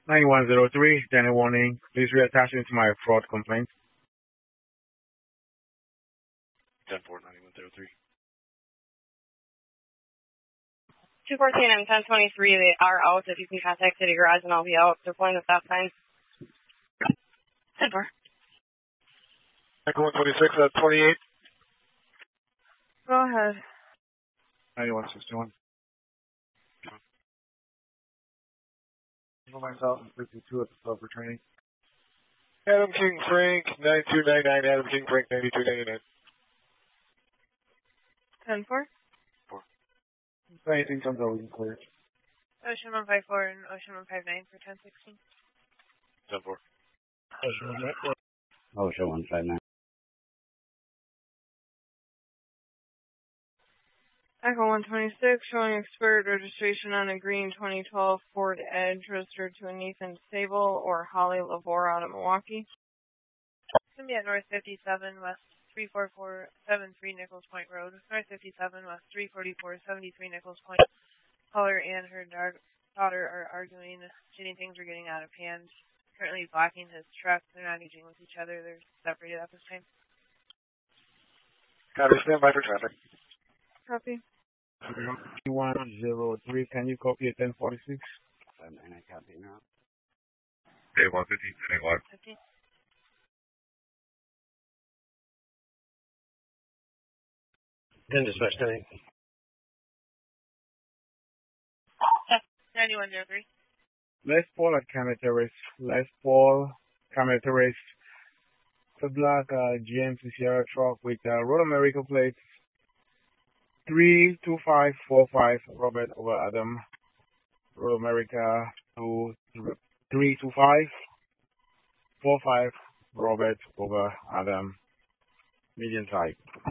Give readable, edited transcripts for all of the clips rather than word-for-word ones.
9103, Danny warning. Please reattach into my fraud complaint. 10-4, 9103. 214 and 1023, they are out. If you can contact City Garage and I'll be out. They're pulling the stop sign. 10-4. Echo 126 at 28. Go ahead. 9161. Myself, 52 at the club for training. Adam King Frank, 9299. Adam King Frank, 9299. 10-4. 4. If anything comes over, we can clear it. Ocean 154 and Ocean 159 for 1016. 10-4. Ocean 159. Echo 126, showing expired registration on a green 2012 Ford Edge registered to a Nathan Sable or Holly Lavore out of Milwaukee. It's going to be at North 57 West 34473 Nichols Point Road. North 57 West 34473 Nichols Point. Caller and her daughter are arguing. Shooting things are getting out of hand. Currently blocking his truck. They're not engaging with each other. They're separated at this time. Copy, stand by for traffic. Copy. 103, can you copy at 1046? I copy now. Okay, 150, 50. Dispatch 10. 9103. Les Paul at Camel Terrace. Les Paul, Camel Terrace. The black GMC Sierra truck with Road America plates. 32545 Robert over Adam. Road America 32545 Robert over Adam. Medium type.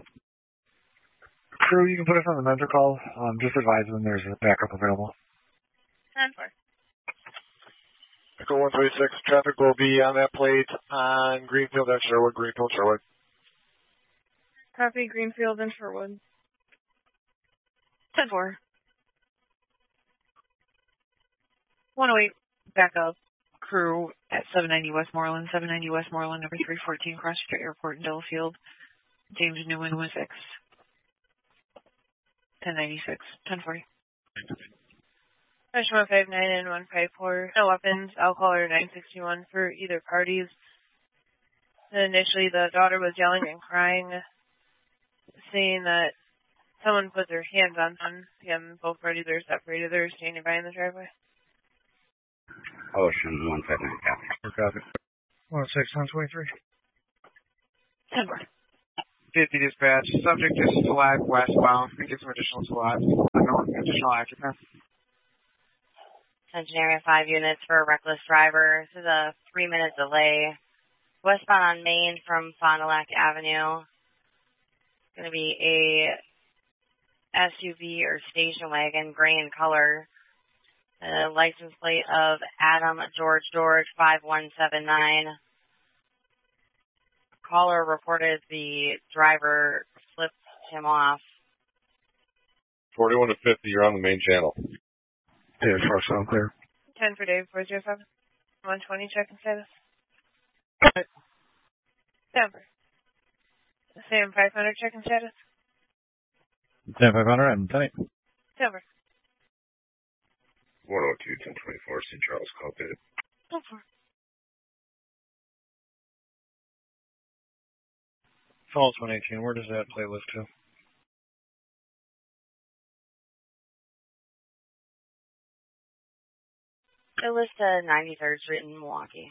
Crew, you can put us on the mentor call. Just advise when there's a backup available. 10-4. Echo 126, traffic will be on that plate on Greenfield and Sherwood, Greenfield, Sherwood. Copy, Greenfield and Sherwood. 10-4. 108, backup. Crew at 790 Westmoreland, 790 Westmoreland, number 314, Cross Street Airport in Delafield. James Newman was 1096, 1040. Push 159 and 154. No weapons. Alcohol or 961 for either parties. And initially, the daughter was yelling and crying, saying that someone put their hands on him. Both parties are separated. They're standing by in the driveway. Ocean 159, copy. Copy. 106, 123. 10-4. 50 dispatch. Subject is flag westbound. We get some additional slots. Additional occupants. Area 5 units for a reckless driver. This is a 3-minute delay. Westbound on Main from Fond du Lac Avenue. It's going to be a SUV or station wagon, gray in color. License plate of Adam George 5179. Caller reported the driver flipped him off. 41 to 50, you're on the main channel. Yeah, far south there. 10 for Dave, 407. 120, check-in status. Denver. Sam 500, check-in status. Sam 500, I'm 10. Denver. 102, 1024, St. Charles, call it. Denver. Falls 118, where does that playlist to? It lists 93rd Street in Milwaukee.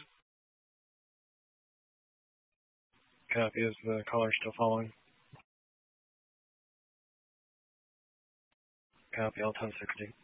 Copy. Is the caller still following? Copy, all 1060.